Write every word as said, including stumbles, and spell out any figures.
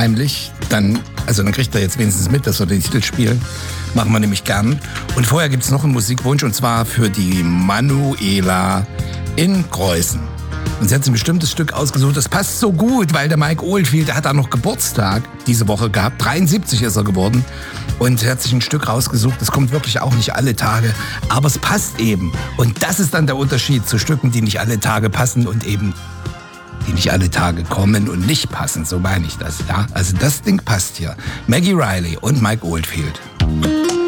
heimlich. Dann, also dann kriegt er jetzt wenigstens mit, dass wir den Titel spielen. Machen wir nämlich gern. Und vorher gibt es noch einen Musikwunsch, und zwar für die Manuela in Preußen. Und sie hat sich ein bestimmtes Stück ausgesucht. Das passt so gut, weil der Mike Oldfield, der hat da noch Geburtstag diese Woche gehabt. dreiundsiebzig ist er geworden. Und er hat sich ein Stück rausgesucht. Das kommt wirklich auch nicht alle Tage. Aber es passt eben. Und das ist dann der Unterschied zu Stücken, die nicht alle Tage passen und eben die nicht alle Tage kommen und nicht passen. So meine ich das. Ja? Also das Ding passt hier. Maggie Riley und Mike Oldfield.